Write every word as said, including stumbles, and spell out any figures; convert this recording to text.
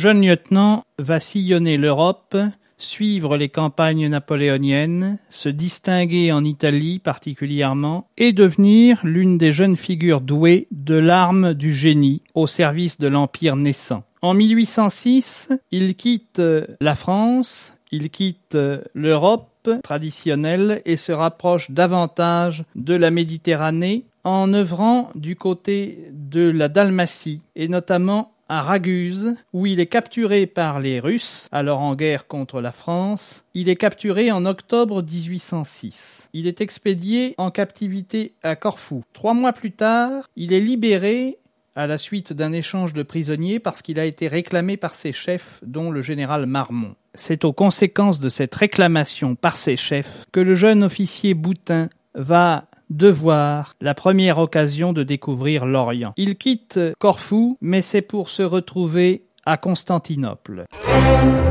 jeune lieutenant va sillonner l'Europe, suivre les campagnes napoléoniennes, se distinguer en Italie particulièrement et devenir l'une des jeunes figures douées de l'arme du génie au service de l'Empire naissant. En mille huit cent six, il quitte la France, il quitte l'Europe traditionnelle et se rapproche davantage de la Méditerranée en œuvrant du côté de la Dalmatie et notamment à Raguse, où il est capturé par les Russes, alors en guerre contre la France. Il est capturé en octobre dix-huit cent six. Il est expédié en captivité à Corfou. Trois mois plus tard, il est libéré à la suite d'un échange de prisonniers parce qu'il a été réclamé par ses chefs, dont le général Marmont. C'est aux conséquences de cette réclamation par ses chefs que le jeune officier Boutin va devoir la première occasion de découvrir l'Orient. Il quitte Corfou, mais c'est pour se retrouver à Constantinople.